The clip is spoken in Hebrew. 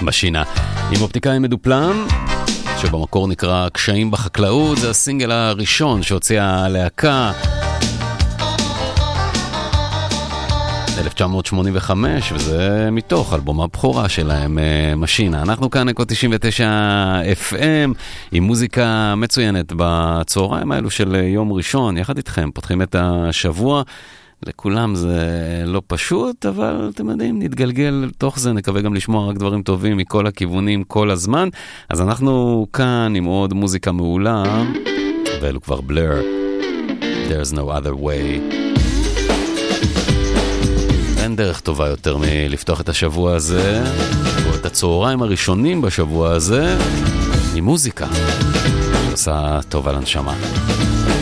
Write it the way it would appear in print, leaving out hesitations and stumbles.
משינה עם אופטיקאי מדופלם, שבמקור נקרא קשיים בחקלאות. זה הסינגל הראשון שהוציאה הלהקה 1985, וזה מתוך אלבום הבכורה שלהם, משינה. אנחנו כאן אקו 99 FM עם מוזיקה מצוינת בצהריים האלו של יום ראשון. יחד איתכם פותחים את השבוע. לכולם זה לא פשוט, אבל אתם יודעים, נתגלגל לתוך זה, נקווה גם לשמוע רק דברים טובים מכל הכיוונים כל הזמן. אז אנחנו כאן עם עוד מוזיקה מעולה, ואלו כבר Blur, There's no other way. אין דרך טובה יותר מלפתוח את השבוע הזה, או את הצהריים הראשונים בשבוע הזה, עם מוזיקה שעושה טוב על הנשמה.